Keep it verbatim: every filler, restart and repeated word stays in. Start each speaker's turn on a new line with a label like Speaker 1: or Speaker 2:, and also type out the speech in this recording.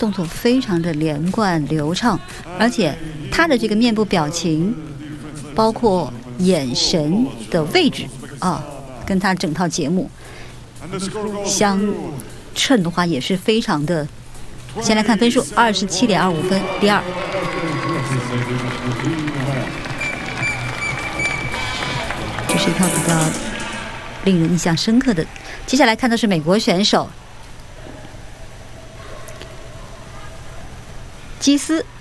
Speaker 1: 动作非常的连贯流畅，而且他的这个面部表情，包括眼神的位置啊，跟他整套节目相称的话，也是非常的。先来看分数，二十七点二五分，第二。这是一套比较令人印象深刻的。接下来看的是美国选手基斯